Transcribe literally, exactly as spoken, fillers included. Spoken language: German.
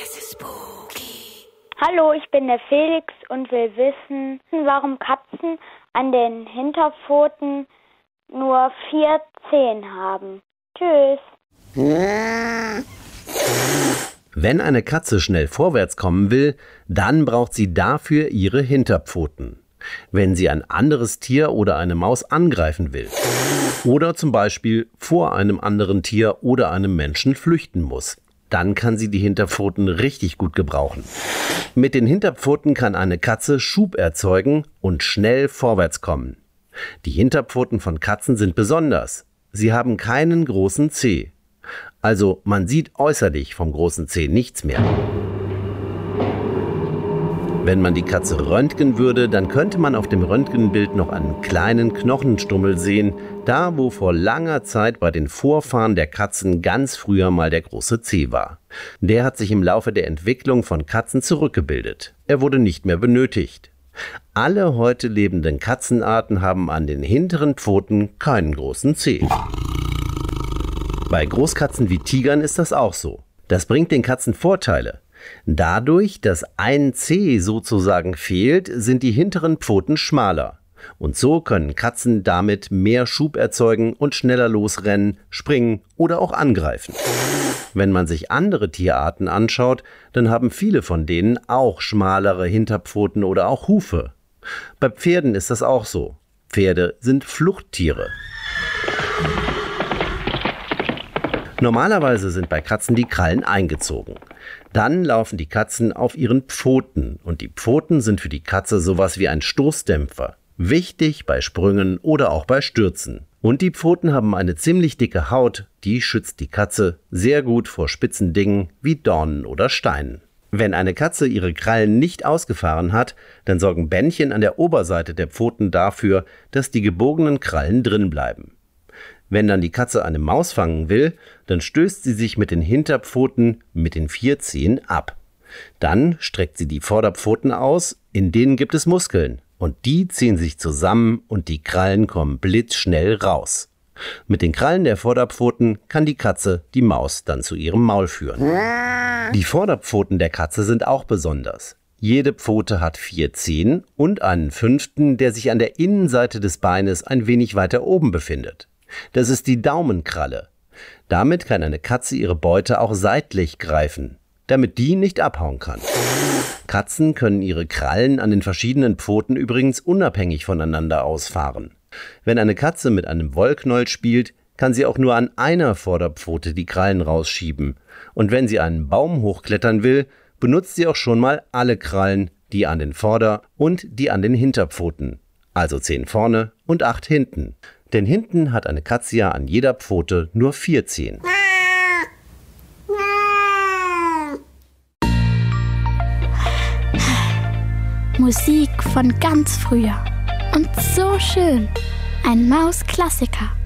Es ist spooky. Hallo, ich bin der Felix und will wissen, warum Katzen an den Hinterpfoten nur vier Zehen haben. Tschüss. Wenn eine Katze schnell vorwärts kommen will, dann braucht sie dafür ihre Hinterpfoten. Wenn sie ein anderes Tier oder eine Maus angreifen will oder zum Beispiel vor einem anderen Tier oder einem Menschen flüchten muss, dann kann sie die Hinterpfoten richtig gut gebrauchen. Mit den Hinterpfoten kann eine Katze Schub erzeugen und schnell vorwärts kommen. Die Hinterpfoten von Katzen sind besonders. Sie haben keinen großen Zeh. Also man sieht äußerlich vom großen Zeh nichts mehr. Wenn man die Katze röntgen würde, dann könnte man auf dem Röntgenbild noch einen kleinen Knochenstummel sehen, da wo vor langer Zeit bei den Vorfahren der Katzen ganz früher mal der große Zeh war. Der hat sich im Laufe der Entwicklung von Katzen zurückgebildet. Er wurde nicht mehr benötigt. Alle heute lebenden Katzenarten haben an den hinteren Pfoten keinen großen Zeh. Bei Großkatzen wie Tigern ist das auch so. Das bringt den Katzen Vorteile. Dadurch, dass ein Zeh sozusagen fehlt, sind die hinteren Pfoten schmaler. Und so können Katzen damit mehr Schub erzeugen und schneller losrennen, springen oder auch angreifen. Wenn man sich andere Tierarten anschaut, dann haben viele von denen auch schmalere Hinterpfoten oder auch Hufe. Bei Pferden ist das auch so. Pferde sind Fluchttiere. Normalerweise sind bei Katzen die Krallen eingezogen. Dann laufen die Katzen auf ihren Pfoten und die Pfoten sind für die Katze sowas wie ein Stoßdämpfer. Wichtig bei Sprüngen oder auch bei Stürzen. Und die Pfoten haben eine ziemlich dicke Haut, die schützt die Katze sehr gut vor spitzen Dingen wie Dornen oder Steinen. Wenn eine Katze ihre Krallen nicht ausgefahren hat, dann sorgen Bändchen an der Oberseite der Pfoten dafür, dass die gebogenen Krallen drin bleiben. Wenn dann die Katze eine Maus fangen will, dann stößt sie sich mit den Hinterpfoten mit den vier Zehen ab. Dann streckt sie die Vorderpfoten aus, in denen gibt es Muskeln. Und die ziehen sich zusammen und die Krallen kommen blitzschnell raus. Mit den Krallen der Vorderpfoten kann die Katze die Maus dann zu ihrem Maul führen. Die Vorderpfoten der Katze sind auch besonders. Jede Pfote hat vier Zehen und einen fünften, der sich an der Innenseite des Beines ein wenig weiter oben befindet. Das ist die Daumenkralle. Damit kann eine Katze ihre Beute auch seitlich greifen, damit die nicht abhauen kann. Katzen können ihre Krallen an den verschiedenen Pfoten übrigens unabhängig voneinander ausfahren. Wenn eine Katze mit einem Wollknäuel spielt, kann sie auch nur an einer Vorderpfote die Krallen rausschieben. Und wenn sie einen Baum hochklettern will, benutzt sie auch schon mal alle Krallen, die an den Vorder- und die an den Hinterpfoten. Also zehn vorne und acht hinten. Denn hinten hat eine Katze ja an jeder Pfote nur vier Zehen. Musik von ganz früher. Und so schön. Ein Maus-Klassiker.